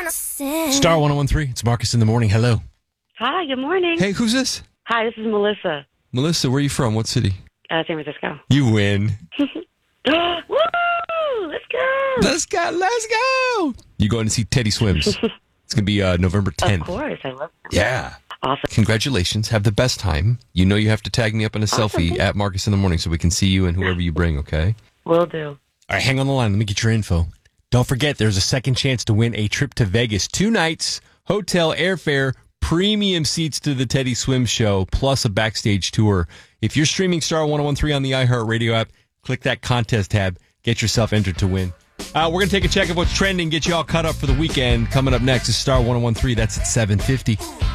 Star 1013. It's Marcus in the morning. Hello. Hi, good morning. Hey, who's this? Hi, this is Melissa. Melissa, where are you from? What city? San Francisco. You win. Woo! Let's go! Let's go. You going to see Teddy Swims. It's going to be November 10th. Of course, I love that. Yeah. Awesome. Congratulations. Have the best time. You know you have to tag me up in a selfie at Marcus in the morning so we can see you and whoever you bring, okay? Will do. All right, hang on the line. Let me get your info. Don't forget, there's a second chance to win a trip to Vegas. 2 nights, hotel, airfare, premium seats to the Teddy Swim show, plus a backstage tour. If you're streaming Star 1013 on the iHeartRadio app, click that contest tab. Get yourself entered to win. We're going to take a check of what's trending, get you all caught up for the weekend. Coming up next is Star 1013. That's at 7:50.